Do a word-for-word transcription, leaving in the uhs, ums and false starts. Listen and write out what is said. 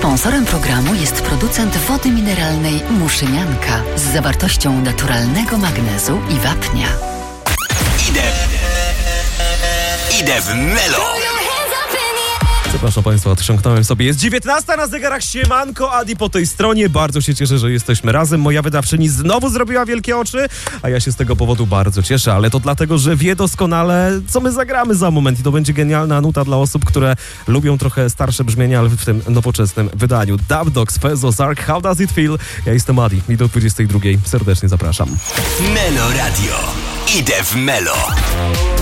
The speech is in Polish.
Sponsorem programu jest producent wody mineralnej Muszynianka z zawartością naturalnego magnezu i wapnia. Idę, idę w Melo. Przepraszam Państwa, odciągnąłem sobie. Jest dziewiętnasta na zegarach, siemanko, Adi po tej stronie. Bardzo się cieszę, że jesteśmy razem. Moja wydawczyni znowu zrobiła wielkie oczy, a ja się z tego powodu bardzo cieszę, ale to dlatego, że wie doskonale, co my zagramy za moment i to będzie genialna nuta dla osób, które lubią trochę starsze brzmienia, ale w tym nowoczesnym wydaniu. Dub Dogs, Fezo, Zark, How Does It Feel? Ja jestem Adi i do dwudziestej drugiej serdecznie zapraszam. Melo Radio. Idę w Melo.